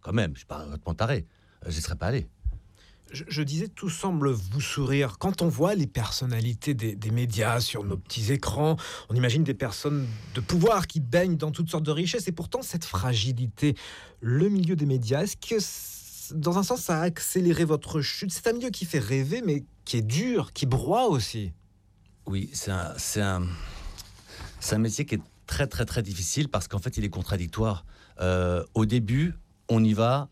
quand même, je suis pas complètement taré. J'y serais pas allé. Je disais, tout semble vous sourire. Quand on voit les personnalités des médias sur nos petits écrans, on imagine des personnes de pouvoir qui baignent dans toutes sortes de richesses. Et pourtant, cette fragilité, le milieu des médias, est-ce que, dans un sens, ça a accéléré votre chute? C'est un milieu qui fait rêver, mais qui est dur, qui broie aussi. Oui, c'est un métier qui est très, très, très difficile parce qu'en fait, il est contradictoire. Au début, on y va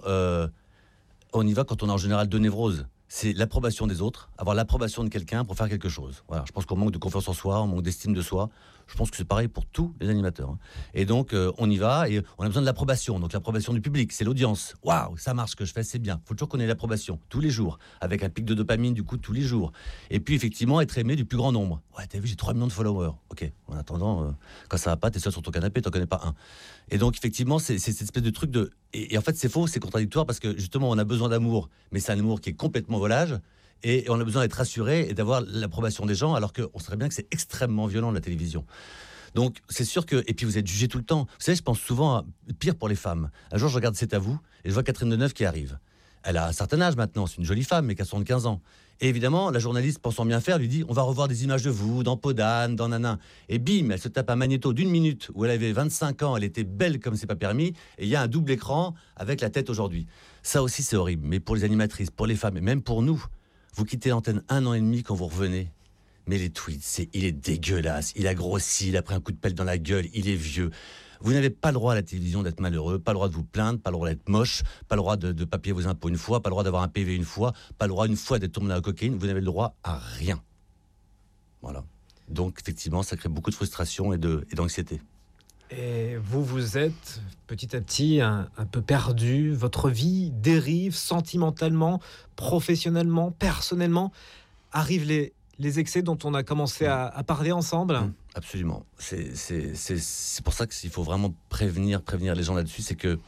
quand on a en général deux névroses. C'est l'approbation des autres, avoir l'approbation de quelqu'un pour faire quelque chose. Voilà, je pense qu'on manque de confiance en soi, on manque d'estime de soi. Je pense que c'est pareil pour tous les animateurs. Et donc, on y va et on a besoin de l'approbation. Donc, l'approbation du public, c'est l'audience. Waouh, ça marche ce que je fais, c'est bien. Il faut toujours qu'on ait l'approbation, tous les jours, avec un pic de dopamine, du coup, tous les jours. Et puis, effectivement, être aimé du plus grand nombre. Ouais, t'as vu, j'ai 3 millions de followers. Ok, en attendant, quand ça va pas, t'es seul sur ton canapé, t'en connais pas un. Et donc, effectivement, c'est cette espèce de truc de... Et en fait, c'est faux, c'est contradictoire parce que, justement, on a besoin d'amour, mais c'est un amour qui est complètement volage. Et on a besoin d'être rassuré et d'avoir l'approbation des gens, alors qu'on sait bien que c'est extrêmement violent, la télévision. Donc, c'est sûr que... Et puis, vous êtes jugé tout le temps. Vous savez, je pense souvent à... Pire pour les femmes. Un jour, je regarde C'est à vous, et je vois Catherine Deneuve qui arrive. Elle a un certain âge maintenant, c'est une jolie femme, mais qui a 75 ans. Et évidemment, la journaliste, pensant bien faire, lui dit « On va revoir des images de vous, dans Peau d'âne, dans Nanin. » Et bim, elle se tape un magnéto d'1 minute, où elle avait 25 ans, elle était belle comme c'est pas permis, et il y a un double écran avec la tête aujourd'hui. Ça aussi, c'est horrible. Mais pour les animatrices, pour les femmes, et même pour nous, vous quittez l'antenne 1 an et demi quand vous revenez. Mais les tweets, il est dégueulasse. Il a grossi, il a pris un coup de pelle dans la gueule, il est vieux. Vous n'avez pas le droit à la télévision d'être malheureux, pas le droit de vous plaindre, pas le droit d'être moche, pas le droit de papier vos impôts une fois, pas le droit d'avoir un PV une fois, pas le droit une fois d'être tombé dans la cocaïne. Vous n'avez le droit à rien. Voilà. Donc, effectivement, ça crée beaucoup de frustration et d'anxiété. Et vous êtes petit à petit un peu perdu. Votre vie dérive sentimentalement, professionnellement, personnellement. Arrivent les excès dont on a commencé à parler ensemble. Absolument. C'est pour ça qu'il faut vraiment prévenir les gens là-dessus. C'est que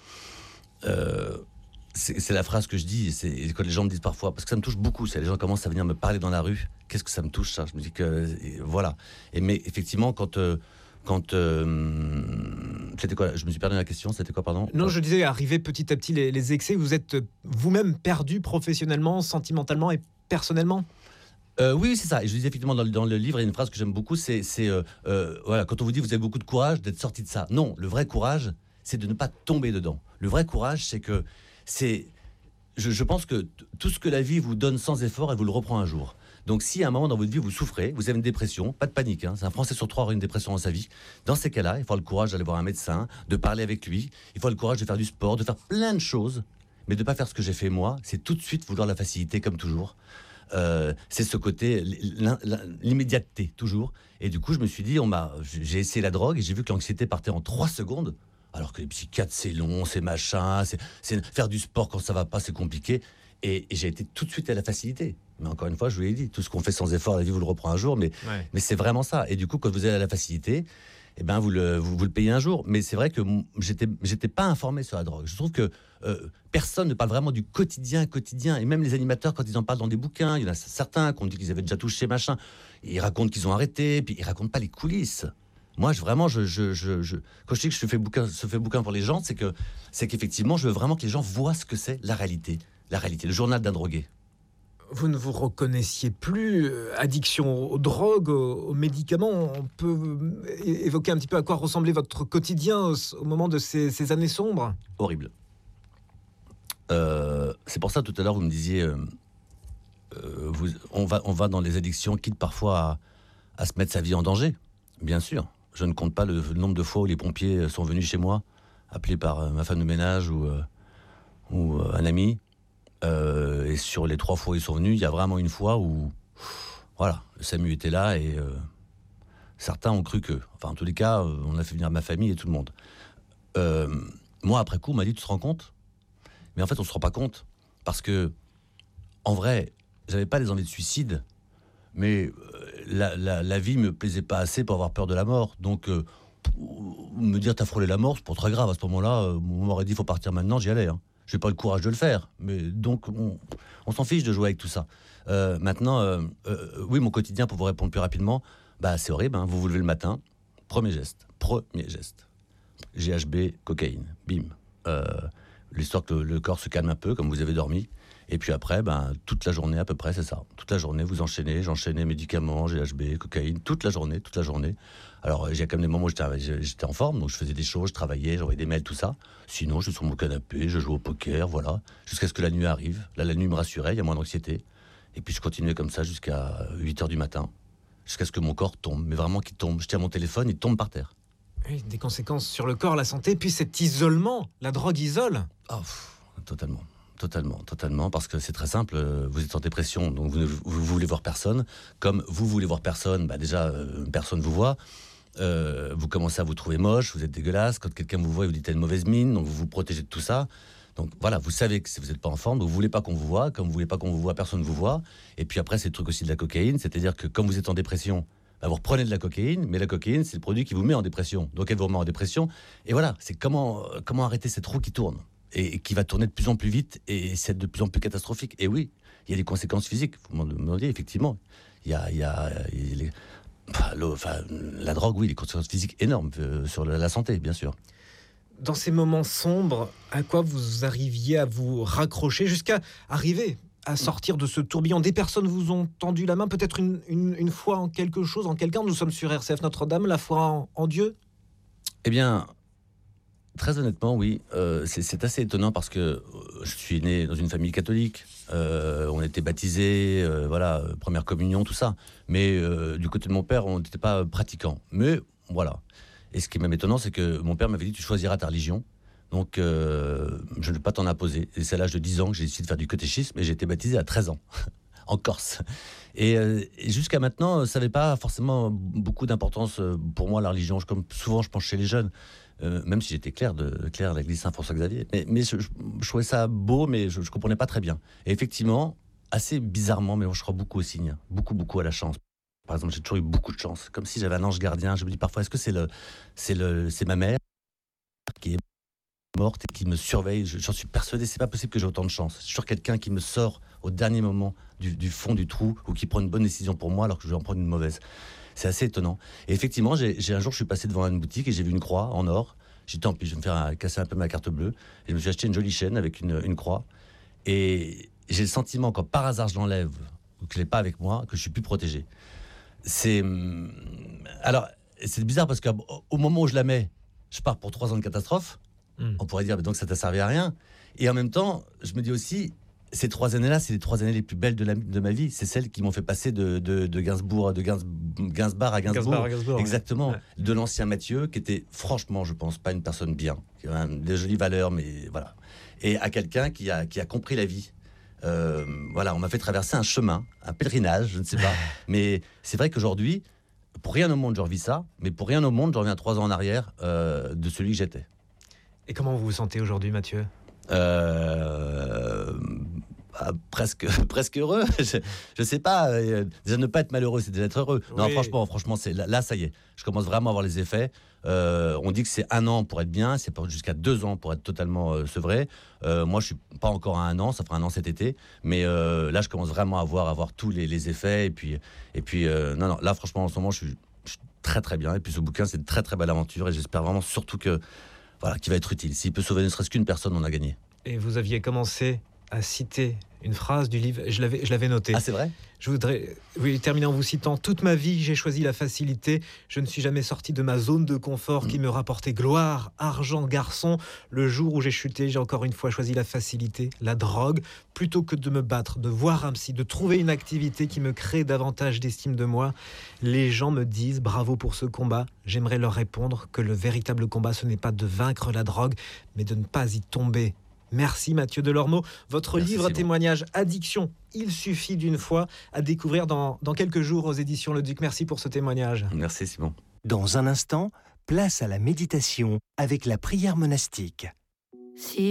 c'est la phrase que je dis, et que les gens me disent parfois, parce que ça me touche beaucoup. Les gens commencent à venir me parler dans la rue. Qu'est-ce que ça me touche, ça? Je me dis que voilà. Mais effectivement, quand c'était quoi? Je me suis perdu dans la question. C'était quoi, pardon? Non, je disais, arriver petit à petit les excès. Vous êtes vous-même perdu professionnellement, sentimentalement et personnellement. Oui, c'est ça. Et je disais effectivement dans le livre, il y a une phrase que j'aime beaucoup, c'est voilà, quand on vous dit vous avez beaucoup de courage d'être sorti de ça. Non, le vrai courage, c'est de ne pas tomber dedans. Le vrai courage, je pense que tout ce que la vie vous donne sans effort, elle vous le reprend un jour. Donc si à un moment dans votre vie vous souffrez, vous avez une dépression, pas de panique, c'est un Français sur 3 aura une dépression dans sa vie. Dans ces cas-là, il faut le courage d'aller voir un médecin, de parler avec lui, il faut le courage de faire du sport, de faire plein de choses, mais de ne pas faire ce que j'ai fait moi, c'est tout de suite vouloir la facilité comme toujours. C'est ce côté, l'immédiateté, toujours. Et du coup, je me suis dit, j'ai essayé la drogue et j'ai vu que l'anxiété partait en 3 secondes. Alors que les psychiatres, c'est long, c'est machin, c'est faire du sport quand ça va pas, c'est compliqué. Et j'ai été tout de suite à la facilité. Mais encore une fois, je vous l'ai dit, tout ce qu'on fait sans effort, la vie vous le reprend un jour. Mais c'est vraiment ça. Et du coup, quand vous êtes à la facilité, eh ben vous le payez un jour. Mais c'est vrai que j'étais pas informé sur la drogue. Je trouve que personne ne parle vraiment du quotidien. Et même les animateurs, quand ils en parlent dans des bouquins, il y en a certains qui ont dit qu'ils avaient déjà touché machin. Ils racontent qu'ils ont arrêté, puis ils racontent pas les coulisses. Moi, quand je dis que je fais bouquin pour les gens, c'est qu'effectivement, je veux vraiment que les gens voient ce que c'est la réalité, le journal d'un drogué. Vous ne vous reconnaissiez plus, addiction aux drogues, aux médicaments. On peut évoquer un petit peu à quoi ressemblait votre quotidien au moment de ces années sombres. Horrible. C'est pour ça, tout à l'heure, vous me disiez, on va dans les addictions, quitte parfois à se mettre sa vie en danger. Bien sûr. Je ne compte pas le nombre de fois où les pompiers sont venus chez moi, appelés par ma femme de ménage ou un ami. Et sur les 3 fois où ils sont venus, il y a vraiment une fois où, voilà, le SAMU était là et certains ont cru que. Enfin, en tous les cas, on a fait venir ma famille et tout le monde. Moi, après coup, on m'a dit, tu te rends compte? Mais en fait, on se rend pas compte. Parce que, en vrai, j'avais pas des envies de suicide, mais la vie me plaisait pas assez pour avoir peur de la mort. Donc, me dire t'as frôlé la mort, c'est pas très grave. À ce moment-là, on m'aurait dit faut partir maintenant, j'y allais. J'ai pas le courage de le faire, mais donc on s'en fiche de jouer avec tout ça. Maintenant, oui, mon quotidien, pour vous répondre plus rapidement, c'est horrible. Vous vous levez le matin, premier geste, GHB, cocaïne, bim. l'histoire que le corps se calme un peu, comme vous avez dormi. Et puis après, toute la journée à peu près, c'est ça. Toute la journée, vous enchaînez, j'enchaînais médicaments, GHB, cocaïne, toute la journée. Alors, j'ai quand même des moments où j'étais en forme, donc je faisais des choses, je travaillais, j'envoyais des mails, tout ça. Sinon, je suis sur mon canapé, je joue au poker, voilà. Jusqu'à ce que la nuit arrive. Là, la nuit me rassurait, il y a moins d'anxiété. Et puis, je continuais comme ça jusqu'à 8h du matin. Jusqu'à ce que mon corps tombe, mais vraiment qu'il tombe. Je tiens mon téléphone, il tombe par terre. Oui, des conséquences sur le corps, la santé, puis cet isolement. La drogue isole. Totalement, parce que c'est très simple, vous êtes en dépression, donc vous voulez voir personne. Comme vous voulez voir personne, déjà, personne vous voit. Vous commencez à vous trouver moche, vous êtes dégueulasse. Quand quelqu'un vous voit, il vous dit t'as une mauvaise mine, donc vous vous protégez de tout ça. Donc voilà, vous savez que vous n'êtes pas en forme, donc vous voulez pas qu'on vous voit. Comme vous voulez pas qu'on vous voit, personne ne vous voit. Et puis après, c'est le truc aussi de la cocaïne, c'est-à-dire que comme vous êtes en dépression, vous reprenez de la cocaïne, mais la cocaïne, c'est le produit qui vous met en dépression. Donc elle vous remet en dépression. Et voilà, c'est comment arrêter cette roue qui tourne et qui va tourner de plus en plus vite et c'est de plus en plus catastrophique. Et oui, il y a des conséquences physiques. Vous m'en demandez, effectivement. Il y a la drogue, oui, les conséquences physiques énormes sur la santé, bien sûr. Dans ces moments sombres, à quoi vous arriviez à vous raccrocher jusqu'à arriver à sortir de ce tourbillon? Des personnes vous ont tendu la main, peut-être une foi en quelque chose, en quelqu'un. Nous sommes sur RCF Notre-Dame, la foi en Dieu. Eh bien, très honnêtement, oui. C'est assez étonnant parce que je suis né dans une famille catholique. On était baptisés, première communion, tout ça. Mais du côté de mon père, on n'était pas pratiquants. Mais voilà. Et ce qui est même étonnant, c'est que mon père m'avait dit tu choisiras ta religion. Donc, je ne vais pas t'en imposer. Et c'est à l'âge de 10 ans que j'ai décidé de faire du catéchisme et j'ai été baptisé à 13 ans, en Corse. Et jusqu'à maintenant, ça n'avait pas forcément beaucoup d'importance pour moi, la religion. Comme souvent, je pense chez les jeunes, même si j'étais clerc de l'église Saint-François-Xavier. Mais je trouvais ça beau, mais je ne comprenais pas très bien. Et effectivement, assez bizarrement, mais je crois beaucoup au signe, beaucoup à la chance. Par exemple, j'ai toujours eu beaucoup de chance, comme si j'avais un ange gardien. Je me dis parfois, est-ce que c'est ma mère qui est morte et qui me surveille? J'en suis persuadé, c'est pas possible que j'ai autant de chance. C'est toujours quelqu'un qui me sort au dernier moment du fond du trou ou qui prend une bonne décision pour moi alors que je vais en prendre une mauvaise. C'est assez étonnant. Et effectivement, un jour, je suis passé devant une boutique et j'ai vu une croix en or. J'ai dit, tant pis, je vais me faire casser un peu ma carte bleue. Et je me suis acheté une jolie chaîne avec une croix. Et j'ai le sentiment, quand par hasard je l'enlève ou que je l'ai pas avec moi, que je suis plus protégé. Alors, c'est bizarre parce qu'au moment où je la mets, je pars pour 3 ans de catastrophe. On pourrait dire, donc ça t'a servi à rien. Et en même temps, je me dis aussi, ces 3 années-là, c'est les 3 années les plus belles de ma vie. C'est celles qui m'ont fait passer de Gainsbourg, Gainsbar à Gainsbourg. Exactement. Ouais. De l'ancien Mathieu, qui était franchement, je pense, pas une personne bien, qui avait des jolies valeurs, mais voilà. Et à quelqu'un qui a compris la vie. On m'a fait traverser un chemin, un pèlerinage, je ne sais pas. Mais c'est vrai qu'aujourd'hui, pour rien au monde, je revis ça. Mais pour rien au monde, je reviens 3 ans en arrière de celui que j'étais. Et comment vous vous sentez aujourd'hui, Mathieu ? Presque heureux. Je sais pas. Déjà ne pas être malheureux, c'est déjà être heureux. Oui. Non, franchement, là, ça y est. Je commence vraiment à avoir les effets. On dit que c'est 1 an pour être bien, c'est jusqu'à 2 ans pour être totalement sevré. Moi, je suis pas encore à 1 an, ça fera 1 an cet été. Mais là, je commence vraiment à avoir tous les effets. Et puis, non, là, franchement, en ce moment, je suis très très bien. Et puis, ce bouquin, c'est une très très belle aventure. Et j'espère vraiment surtout qu'il va être utile. S'il peut sauver ne serait-ce qu'une personne, on a gagné. Et vous aviez commencé à citer une phrase du livre, je l'avais noté. Ah, c'est vrai ? Je voudrais terminer en vous citant. Toute ma vie, j'ai choisi la facilité. Je ne suis jamais sorti de ma zone de confort qui me rapportait gloire, argent, garçon. Le jour où j'ai chuté, j'ai encore une fois choisi la facilité, la drogue, plutôt que de me battre, de voir un psy, de trouver une activité qui me crée davantage d'estime de moi. Les gens me disent bravo pour ce combat. J'aimerais leur répondre que le véritable combat, ce n'est pas de vaincre la drogue, mais de ne pas y tomber. Merci Mathieu Delormeau. Votre livre témoignage Addiction, il suffit d'une fois, à découvrir dans quelques jours aux éditions Le Duc. Merci pour ce témoignage. Merci Simon. Dans un instant, place à la méditation avec la prière monastique.